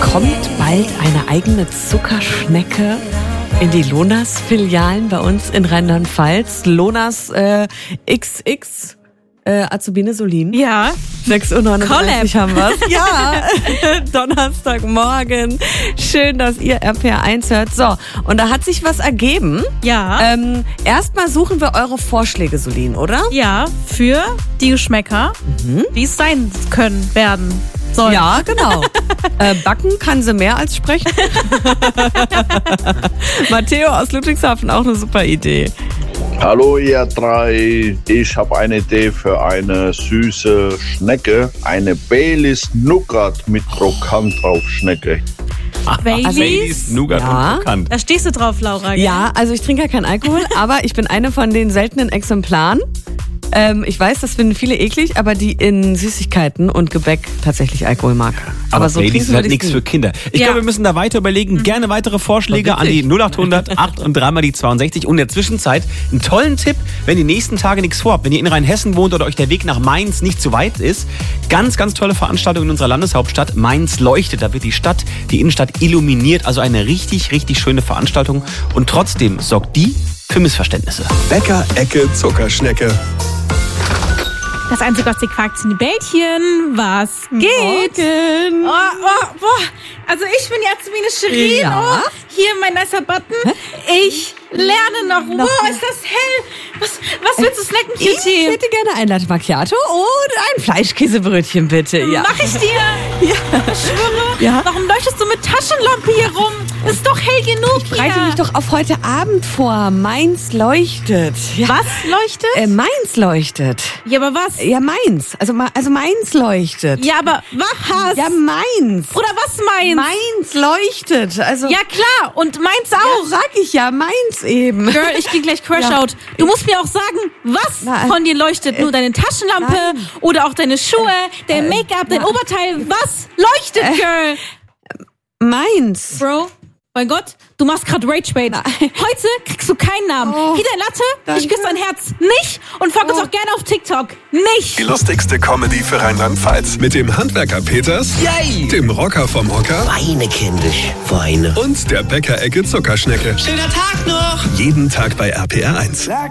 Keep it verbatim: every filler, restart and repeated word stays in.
kommt bald eine eigene Zuckerschnecke in die Lonas-Filialen bei uns in Rheinland-Pfalz. Lonas äh, X X äh, Azubine Solin. Ja. sechs Uhr neununddreißig Collab. haben wir's. Ja, Donnerstagmorgen. Schön, dass ihr R P R eins hört. So, und da hat sich was ergeben. Ja. Ähm, erstmal suchen wir eure Vorschläge, Solin, oder? Ja, für die Geschmäcker, Mhm. wie es sein können, werden sollen. Ja, genau. äh, backen kann sie mehr als sprechen. Matteo aus Ludwigshafen, auch eine super Idee. Hallo ihr drei, ich habe eine Idee für eine süße Schnecke, eine Baileys Nougat mit Krokant drauf Schnecke. Baileys? Baileys, Nougat Ja. und Krokant. Da stehst du drauf, Laura. gell? Ja, also ich trinke ja keinen Alkohol, aber ich bin eine von den seltenen Exemplaren. Ähm, ich weiß, das finden viele eklig, aber die in Süßigkeiten und Gebäck tatsächlich Alkohol mag. Aber so Baileys trinken ist halt wir nichts das für nie. Kinder. Ich Ja. glaube, wir müssen da weiter überlegen. Gerne weitere Vorschläge Aber an die wirklich? null acht hundert acht und dreimal die zweiundsechzig. Und in der Zwischenzeit einen tollen Tipp, wenn ihr die nächsten Tage nichts vorhabt, wenn ihr in Rheinhessen wohnt oder euch der Weg nach Mainz nicht zu weit ist. Ganz, ganz tolle Veranstaltung in unserer Landeshauptstadt. Mainz leuchtet. Da wird die Stadt, die Innenstadt illuminiert. Also eine richtig, richtig schöne Veranstaltung. Und trotzdem sorgt die für Missverständnisse. Bäcker Ecke Zuckerschnecke. Das einzigartige Quarkzini Bällchen, was geht? Morgen. Oh, oh, boah. Also ich bin die Azubine Shirin. Ja. Oh, hier mein nicer Button. Ich lerne noch. Wow, ist das hell. Was, was willst du snacken, Ich Cutie? hätte gerne ein Latte Macchiato und ein Fleischkäsebrötchen, bitte. Ja. Mach ich dir? Ja. Ich schwöre. Ja. Warum leuchtest du mit Taschenlampe hier rum? Ist doch hell genug Ich bereite hier. mich doch auf heute Abend vor. Mainz leuchtet. Ja. Was leuchtet? Äh, Mainz leuchtet. Ja, aber was? Ja, Mainz. Also, Ma- also Mainz leuchtet. Ja, aber was? Ja, Mainz. Oder was meinst? Mainz leuchtet. Also, Ja, klar. Und meins ja, auch. sag ich ja, Mainz eben. Girl, ich geh gleich Crash Ja. out. Du musst mir auch sagen, was Nein. von dir leuchtet. Nur deine Taschenlampe Nein. oder auch deine Schuhe, dein Make-up, dein na. Oberteil. Was leuchtet, Girl? Mainz. Bro, mein Gott, du machst grad Rage-Bait. Heute kriegst du keinen Namen. Oh, Hier dein Latte, danke. ich küsse dein Herz. Nicht. Und folg uns Oh. auch gerne auf TikTok. Nicht. Die lustigste Comedy für Rheinland-Pfalz. Mit dem Handwerker Peters, Yay! dem Rocker vom Hocker Weine, kindisch, Weine. und der Bäcker Ecke Zuckerschnecke. Schöner Tag noch! Jeden Tag bei R P R eins.